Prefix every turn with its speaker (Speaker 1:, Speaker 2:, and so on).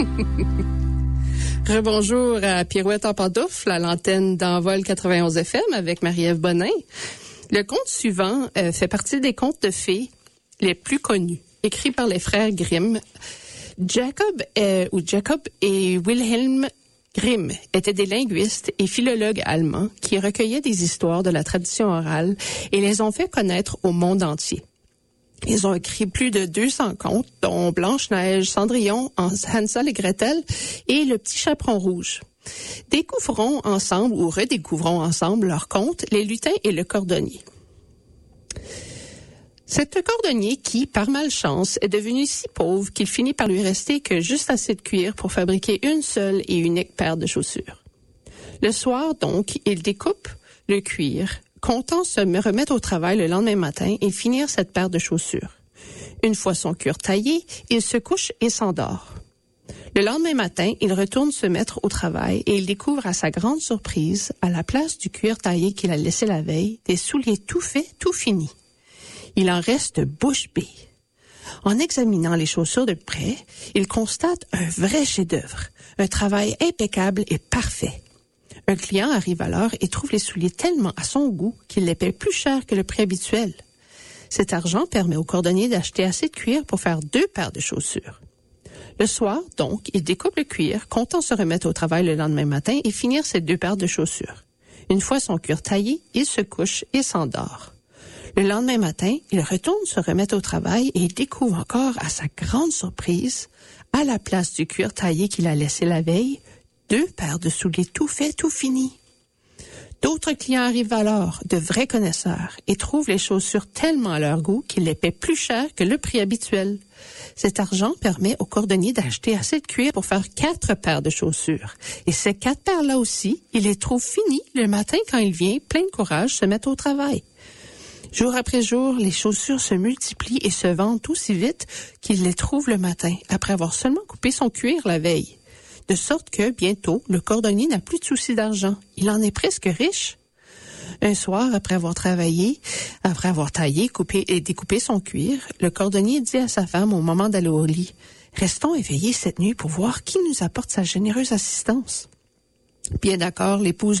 Speaker 1: Rebonjour à Pirouette en pantoufle, à l'antenne d'Envol 91 FM avec Marie-Ève Bonin. Le conte suivant fait partie des contes de fées les plus connus, écrits par les frères Grimm. Jacob et Wilhelm Grimm étaient des linguistes et philologues allemands qui recueillaient des histoires de la tradition orale et les ont fait connaître au monde entier. Ils ont écrit plus de 200 contes, dont Blanche-Neige, Cendrillon, Hansel et Gretel et Le Petit Chaperon Rouge. Découvrons ensemble ou redécouvrons ensemble leurs contes, Les Lutins et le Cordonnier. C'est un cordonnier qui, par malchance, est devenu si pauvre qu'il finit par lui rester que juste assez de cuir pour fabriquer une seule et unique paire de chaussures. Le soir, donc, il découpe le cuir, comptant se remettre au travail le lendemain matin et finir cette paire de chaussures. Une fois son cuir taillé, il se couche et s'endort. Le lendemain matin, il retourne se mettre au travail et il découvre à sa grande surprise, à la place du cuir taillé qu'il a laissé la veille, des souliers tout faits, tout finis. Il en reste bouche bée. En examinant les chaussures de près, il constate un vrai chef-d'œuvre, un travail impeccable et parfait. Un client arrive alors et trouve les souliers tellement à son goût qu'il les paie plus cher que le prix habituel. Cet argent permet au cordonnier d'acheter assez de cuir pour faire 2 paires de chaussures. Le soir, donc, il découpe le cuir, comptant se remettre au travail le lendemain matin et finir ses 2 paires de chaussures. Une fois son cuir taillé, il se couche et s'endort. Le lendemain matin, il retourne se remettre au travail et il découvre encore, à sa grande surprise, à la place du cuir taillé qu'il a laissé la veille, 2 paires de souliers tout faits, tout finis. D'autres clients arrivent alors, de vrais connaisseurs, et trouvent les chaussures tellement à leur goût qu'ils les paient plus cher que le prix habituel. Cet argent permet au cordonnier d'acheter assez de cuir pour faire 4 paires de chaussures. Et ces 4 paires-là aussi, il les trouve finies le matin quand il vient, plein de courage, se mettre au travail. Jour après jour, les chaussures se multiplient et se vendent aussi vite qu'il les trouve le matin, après avoir seulement coupé son cuir la veille. De sorte que, bientôt, le cordonnier n'a plus de souci d'argent. Il en est presque riche. Un soir, après avoir taillé, coupé et découpé son cuir, le cordonnier dit à sa femme au moment d'aller au lit, « Restons éveillés cette nuit pour voir qui nous apporte sa généreuse assistance. » Bien d'accord, l'épouse